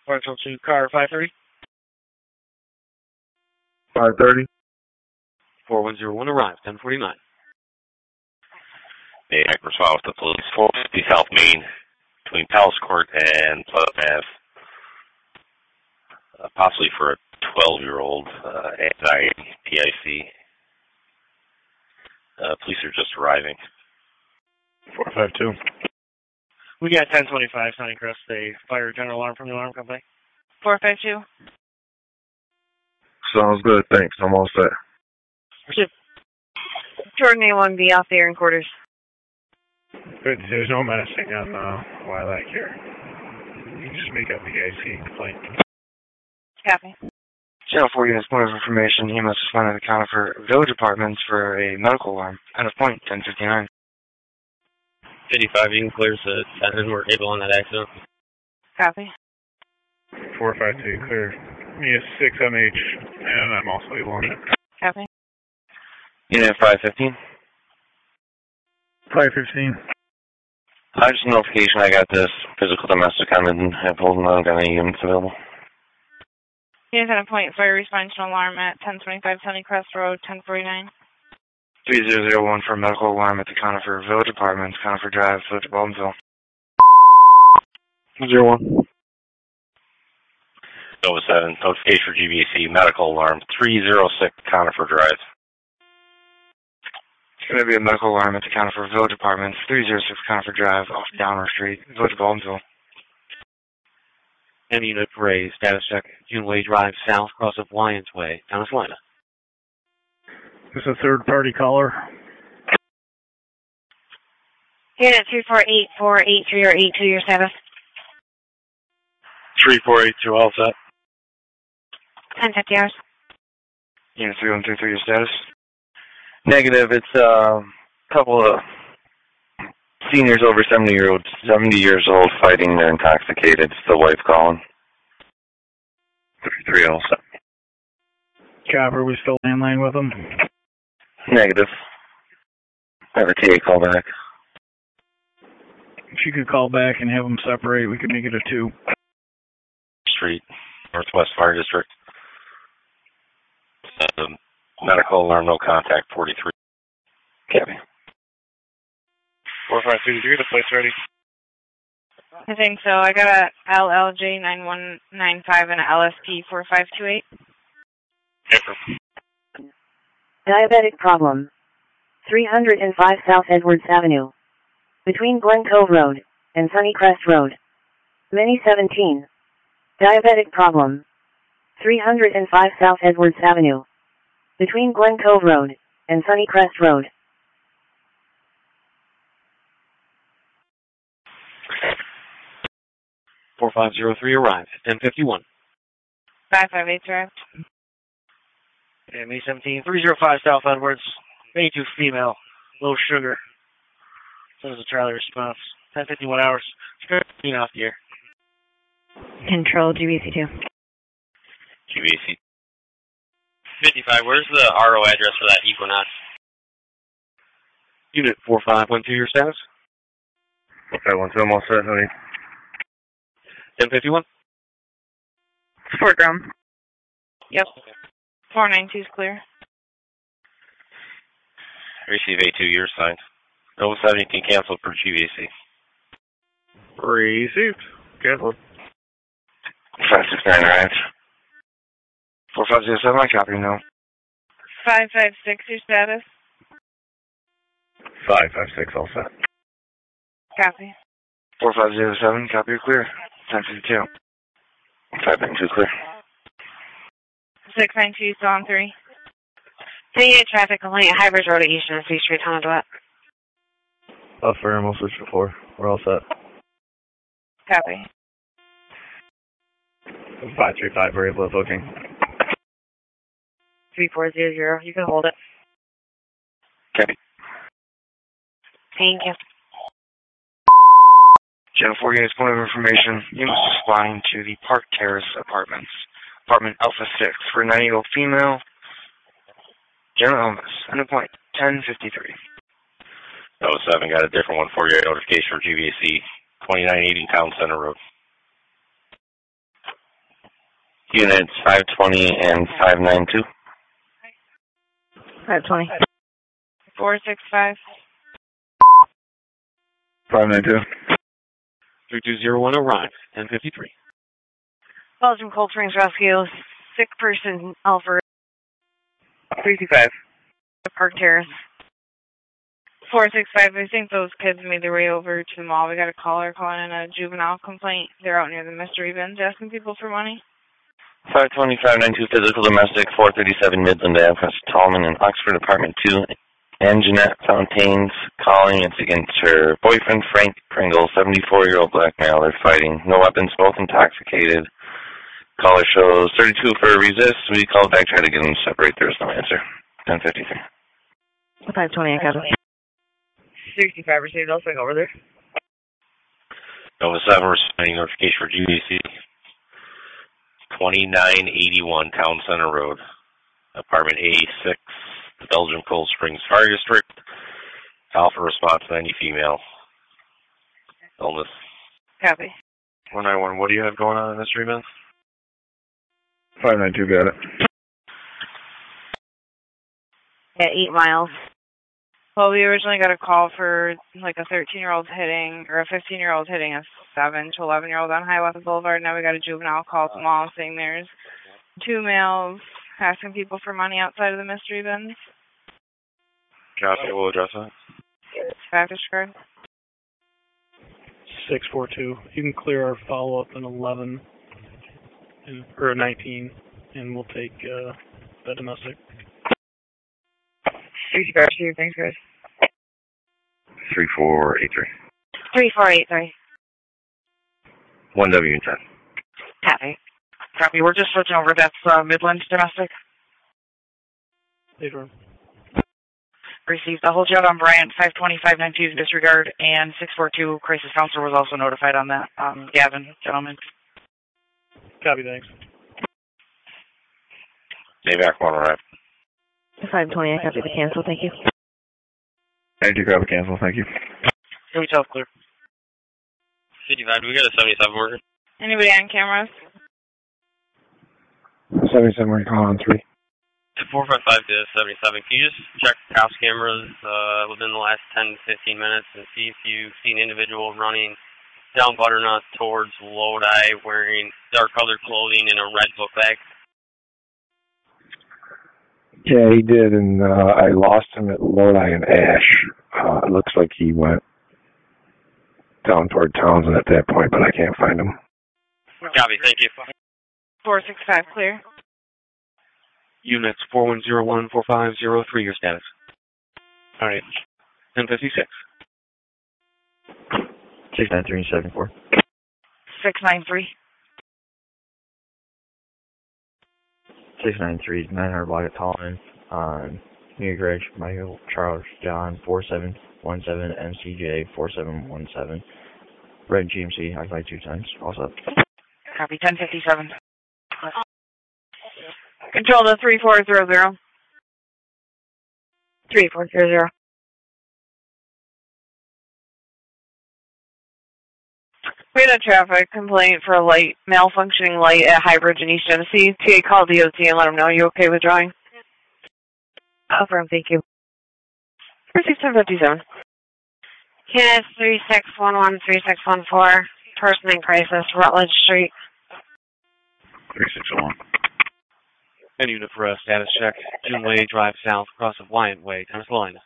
Parcel to car 530. 530. 4101 arrived, 1049. Hey, I respond with the police. 450 South Main, between Palace Court and Pleasant Ave. Possibly for a 12-year-old, anti-PIC. Police are just arriving. 452. We got 1025 Sunnycrest, a fire general alarm from the alarm company. 452. Sounds good, thanks. I'm all set. Jordan A1B off the air in quarters. Good, there's no menacing on Lilac here. You can just make up the PIC complaint. Copy. Channel 4 units, point of information. He must respond to the counter for Village Apartments for a medical alarm. Out of point, 1059. 55 even clears the 7 were able on that accident. Copy. 452 clear. Me is 6MH, and I'm also able on it. Copy. Unit 515. 515. Just a notification. I got this physical domestic on it and have holding on. Got any units available? Unit at a point, fire response and alarm at 1025 Sunnycrest Road, 1049. 3001 for a medical alarm at the counter for Village Apartments, Conifer Drive, Village of Baldwinsville. 01. Nova 7, notification for GBAC, medical alarm, 306 Conifer Drive. It's going to be a medical alarm at the counter for Village Apartments, 306 Conifer Drive, off Downer Street, Village of Baldwinsville. M unit Parade, status check, Juneway Drive South, cross of Lyons Way, Town of Salina. This is a third-party caller. Unit 348483 or 82, your status. 3482, all set. 1050 hours. Unit 3133, your status. Negative. It's a couple of seniors over 70 years old fighting. They're intoxicated. It's the wife calling. 33 all set. Copper, we still landline with them? Negative. Have a TA call back. If you could call back and have them separate, we could make it a 2. Street, Northwest Fire District. Medical alarm, no contact, 43. Copy. 4533, the place ready. I think so. I got a LLJ 9195 and a LSP 4528. Diabetic problem. 305 South Edwards Avenue. Between Glen Cove Road and Sunnycrest Road. Mini 17. Diabetic problem. 305 South Edwards Avenue. Between Glen Cove Road and Sunnycrest Road. .4503 arrived, 1051. 558 arrived. Yeah, May 17, 305 South Edwards, 82 female, low sugar. So there's a Charlie response. 1051 hours, screen off the air. Control GBC2. GBAC. 55, where's the RO address for that Equinox? Unit 4512, your status? 4512, I'm all set, honey. 1051. Support ground. Yep. 492 is clear. Receive A2, you're signed. Nova 17 canceled per GBAC. Received. Canceled. 569 arrived. 4507, I copy now. 556, your status. 556, all set. Copy. 4507, copy clear. 1052. 592 clear. 692, still on 3. Taking traffic complaint at Hybrid Road at Eastern and C Street, Town of DeWitt. Up for him, we'll switch to 4. We're all set. Copy. 535, we're able to booking. 3400, you can hold it. Copy. Thank you. Channel 4 units, point of information. You must respond to the Park Terrace Apartments. Apartment Alpha 6 for a 90-year-old female. General illness. End point, 1053. Nova 7 got a different one for you. Notification for GBAC, 2980 Town Center Road. Units 520 and 592. 520. 465. 592. 3201 arrived. 1053. Belgium Cold Springs Rescue. Sick person, Alfred. 325. Park Terrace. 465. I think those kids made their way over to the mall. We got a caller calling in a juvenile complaint. They're out near the mystery bins asking people for money. 520, 592 physical domestic, 437 Midland Ave, West Tallman and Oxford, apartment 2. And Jeanette Fontaine's calling. It's against her boyfriend, Frank Pringle, 74-year-old black male. They're fighting. No weapons, both intoxicated. Caller shows 32 for resist. We called back, tried to get them to separate. There was no answer. 1053. 520, I got it. 65 received. I'll swing over there. Nova 7 responding notification for GBC. 2981 Town Center Road, apartment A6, the Belgium Cold Springs Fire District. Alpha response 90 female. Illness. Copy. 191, what do you have going on in this treatment? 592, got it. At 8 miles. Well, we originally got a call for like a 13-year-old hitting, or a 15-year-old hitting a 7 to 11-year-old on Hiawatha Boulevard. Now we got a juvenile call to the mall saying there's 2 males asking people for money outside of the mystery bins. Copy, we'll address that. Package card. 642. You can clear our follow-up in 11, or 19, and we'll take the domestic. 65 received. Thanks, guys. 3483. 3483. 1W10. Copy. Copy. We're just switching over. That's Midland domestic. Later on. Received. I'll hold you out on Bryant. 520, 592 disregard, and 642 crisis counselor was also notified on that. Gavin, gentlemen. Copy, thanks. Navac 1 arrived. 520, I copy the cancel, thank you. 92, copy, cancel, thank you. Here we tell clear. 55, do we got a 77 worker? Anybody on cameras? 77, we're calling on 3. 455 to 77. Can you just check house cameras within the last 10 to 15 minutes and see if you've seen individual running down Butternut towards Lodi wearing dark colored clothing and a red book bag? Yeah, he did, and I lost him at Lodi and Ash. It looks like he went down toward Townsend at that point, but I can't find him. Copy, thank you. 465 clear. Units 4101, 4503, your status. All right. 1056. 69374. 693. 693, 900 block at Tallman on New Gregg, Michael Charles John 4717 MCJ 4717. Red GMC, I fly 2 times. Also. Copy. 1057. Control to 3400. 3400. We had a traffic complaint for a light, malfunctioning light at Highbridge in East Genesee. TA called DOT and let them know. You okay with drawing? Affirm, thank you. 1057. Unit 3611, 3614, person in crisis, Rutledge Street. 3601. And unit for a status check. June Way Drive South, cross of Wyant Way, Tennis-Lina.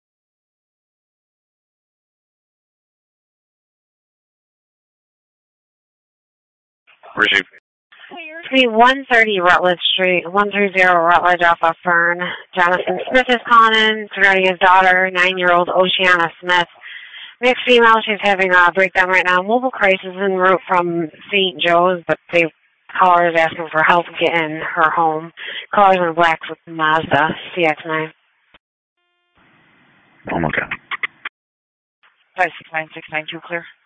Received. 130 Rutledge Street, 130 Rutledge off of Fern. Jonathan Smith is calling in regarding his daughter, 9-year-old Oceana Smith. Mixed female, she's having a breakdown right now. Mobile crisis en route from St. Joe's, but the caller is asking for help getting her home. Caller's in black with Mazda CX-9. Oh, okay. 569, 692 clear.